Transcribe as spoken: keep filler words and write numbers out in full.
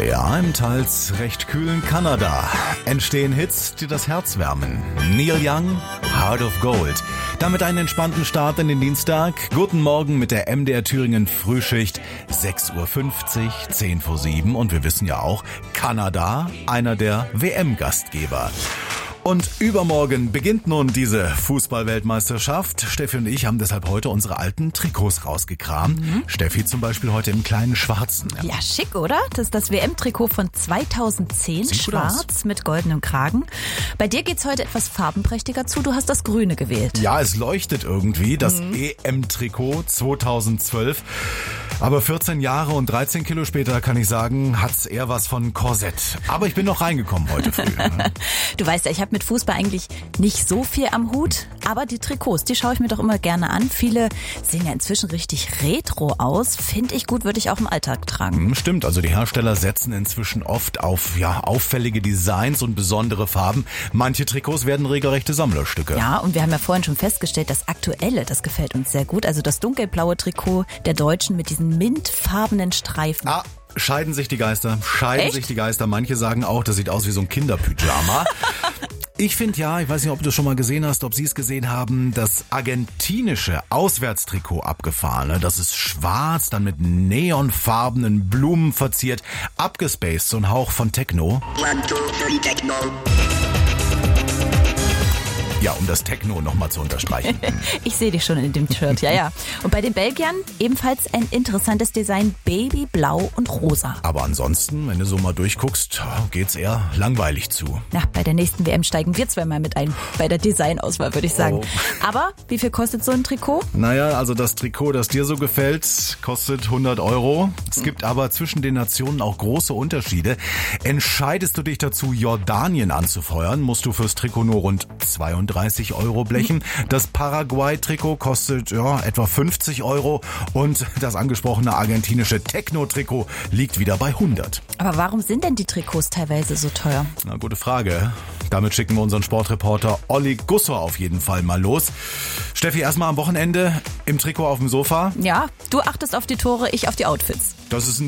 Ja, im teils recht kühlen Kanada entstehen Hits, die das Herz wärmen. Neil Young, Heart of Gold. Damit einen entspannten Start in den Dienstag. Guten Morgen mit der M D R Thüringen Frühschicht. sechs Uhr fünfzig, zehn vor sieben. Und wir wissen ja auch, Kanada, einer der W M-Gastgeber. Und übermorgen beginnt nun diese Fußball-Weltmeisterschaft. Steffi und ich haben deshalb heute unsere alten Trikots rausgekramt. Mhm. Steffi zum Beispiel heute im kleinen Schwarzen. Ja, schick, oder? Das ist das W M-Trikot von zweitausendzehn, Sieht schwarz mit goldenem Kragen. Bei dir geht's heute etwas farbenprächtiger zu. Du hast das Grüne gewählt. Ja, es leuchtet irgendwie, das mhm. E M-Trikot zweitausendzwölf. Aber vierzehn Jahre und dreizehn Kilo später, kann ich sagen, hat's eher was von Korsett. Aber ich bin noch reingekommen heute früh. Du weißt ja, ich habe mit Fußball eigentlich nicht so viel am Hut, aber die Trikots, die schaue ich mir doch immer gerne an. Viele sehen ja inzwischen richtig retro aus. Finde ich gut, würde ich auch im Alltag tragen. Stimmt, also die Hersteller setzen inzwischen oft auf ja auffällige Designs und besondere Farben. Manche Trikots werden regelrechte Sammlerstücke. Ja, und wir haben ja vorhin schon festgestellt, das Aktuelle, das gefällt uns sehr gut. Also das dunkelblaue Trikot der Deutschen mit diesen mintfarbenen Streifen. Ah. Scheiden sich die Geister, scheiden Echt? sich die Geister. Manche sagen auch, das sieht aus wie so ein Kinderpyjama. Ich finde ja, ich weiß nicht, ob du das schon mal gesehen hast, ob Sie es gesehen haben, das argentinische Auswärtstrikot abgefahren. Das ist schwarz, dann mit neonfarbenen Blumen verziert, abgespaced, so ein Hauch von Techno. One, two, three, Techno. Ja, um das Techno nochmal zu unterstreichen. Ich sehe dich schon in dem Shirt, ja, ja. Und bei den Belgiern ebenfalls ein interessantes Design, Babyblau und Rosa. Aber ansonsten, wenn du so mal durchguckst, geht's eher langweilig zu. Na, bei der nächsten W M steigen wir zweimal mit ein, bei der Designauswahl, würde ich sagen. Oh. Aber wie viel kostet so ein Trikot? Naja, also das Trikot, das dir so gefällt, kostet hundert Euro. Es gibt aber zwischen den Nationen auch große Unterschiede. Entscheidest du dich dazu, Jordanien anzufeuern, musst du fürs Trikot nur rund zweiunddreißig Euro blechen. Das Paraguay-Trikot kostet ja etwa fünfzig Euro und das angesprochene argentinische Techno-Trikot liegt wieder bei hundert. Aber warum sind denn die Trikots teilweise so teuer? Na, gute Frage. Damit schicken wir unseren Sportreporter Olli Gussor auf jeden Fall mal los. Steffi, erstmal am Wochenende im Trikot auf dem Sofa. Ja, du achtest auf die Tore, ich auf die Outfits. Das ist ein